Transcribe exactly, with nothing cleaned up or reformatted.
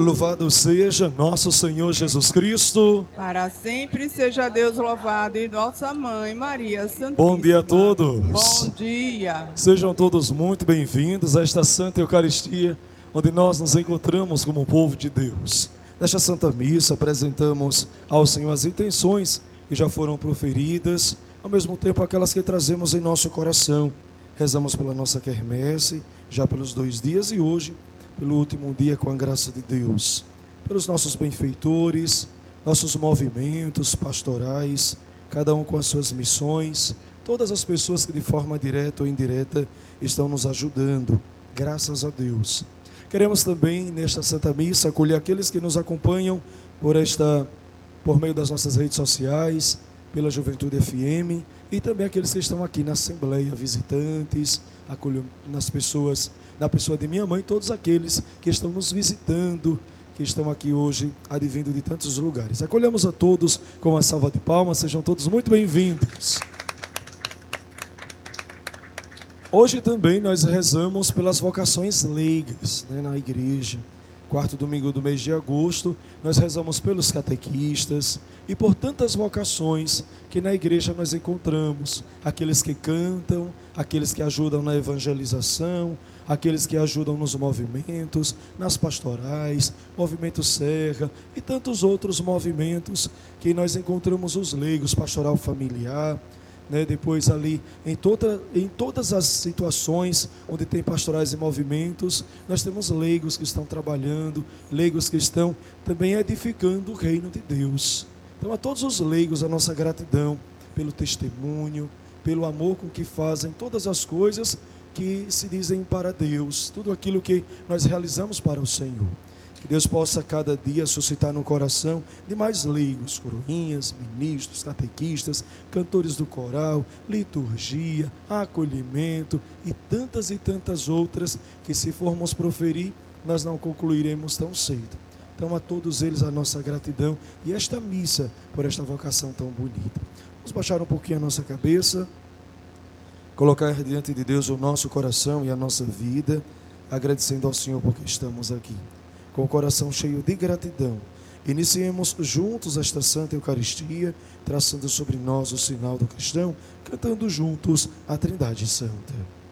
Louvado seja nosso Senhor Jesus Cristo. Para sempre seja Deus louvado e nossa Mãe Maria Santíssima. Bom dia a todos. Bom dia. Sejam todos muito bem-vindos a esta Santa Eucaristia, onde nós nos encontramos como povo de Deus. Nesta Santa Missa apresentamos ao Senhor as intenções que já foram proferidas, ao mesmo tempo aquelas que trazemos em nosso coração. Rezamos pela nossa quermesse, já pelos dois dias e hoje, pelo último dia com a graça de Deus. Pelos nossos benfeitores, nossos movimentos pastorais, cada um com as suas missões, todas as pessoas que de forma direta ou indireta estão nos ajudando, graças a Deus. Queremos também, nesta Santa Missa, acolher aqueles que nos acompanham por, esta, por meio das nossas redes sociais, pela Juventude F M, e também aqueles que estão aqui na Assembleia, visitantes, acolher nas pessoas, na pessoa de minha mãe, todos aqueles que estão nos visitando, que estão aqui hoje, advindo de tantos lugares. Acolhemos a todos com uma salva de palmas, sejam todos muito bem-vindos. Hoje também nós rezamos pelas vocações leigas, né, na igreja. Quarto domingo do mês de agosto, nós rezamos pelos catequistas e por tantas vocações que na igreja nós encontramos. Aqueles que cantam, aqueles que ajudam na evangelização, aqueles que ajudam nos movimentos, nas pastorais, movimento Serra e tantos outros movimentos que nós encontramos os leigos, pastoral familiar, né? Depois ali em, toda, em todas as situações onde tem pastorais e movimentos, nós temos leigos que estão trabalhando, leigos que estão também edificando o reino de Deus. Então a todos os leigos a nossa gratidão pelo testemunho, pelo amor com que fazem todas as coisas que se dizem para Deus, tudo aquilo que nós realizamos para o Senhor. Que Deus possa cada dia suscitar no coração de mais leigos, coroinhas, ministros, catequistas, cantores do coral, liturgia, acolhimento e tantas e tantas outras que, se formos proferir, nós não concluiremos tão cedo. Então a todos eles a nossa gratidão e esta missa por esta vocação tão bonita. Vamos baixar um pouquinho a nossa cabeça, colocar diante de Deus o nosso coração e a nossa vida, agradecendo ao Senhor porque estamos aqui. Com o coração cheio de gratidão, iniciemos juntos esta Santa Eucaristia, traçando sobre nós o sinal do cristão, cantando juntos a Trindade Santa.